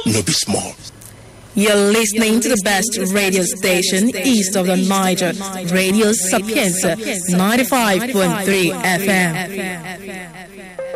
no be small. You're listening to the best radio station east of the Niger, Radio Sapienza 95.3 FM.